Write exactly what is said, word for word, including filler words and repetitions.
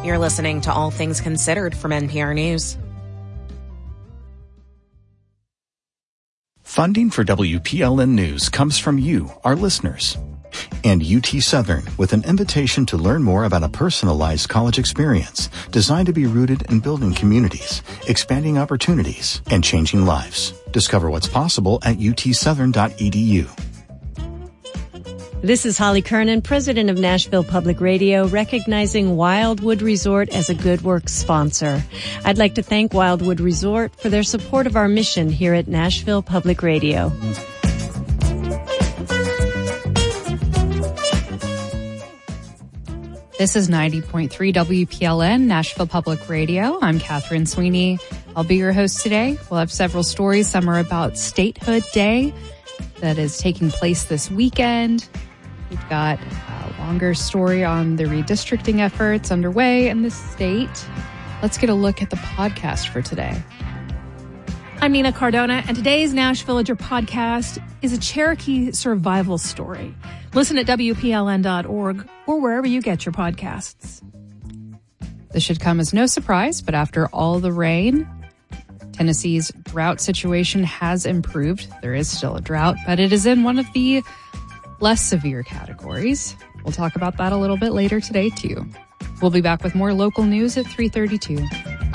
You're listening to All Things Considered from N P R News. Funding for W P L N News comes from you, our listeners. And U T Southern, with an invitation to learn more about a personalized college experience designed to be rooted in building communities, expanding opportunities, and changing lives. Discover what's possible at u t southern dot e d u. This is Holly Kernan, president of Nashville Public Radio, recognizing Wildwood Resort as a Good Works sponsor. I'd like to thank Wildwood Resort for their support of our mission here at Nashville Public Radio. This is ninety point three W P L N, Nashville Public Radio. I'm Catherine Sweeney. I'll be your host today. We'll have several stories. Some are about Statehood Day that is taking place this weekend. We've got a longer story on the redistricting efforts underway in the state. Let's get a look at the podcast for today. I'm Nina Cardona, and today's Nash Villager podcast is a Cherokee survival story. Listen at W P L N dot org or wherever you get your podcasts. This should come as no surprise, but after all the rain, Tennessee's drought situation has improved. There is still a drought, but it is in one of the less severe categories. We'll talk about that a little bit later today, too. We'll be back with more local news at three thirty-two.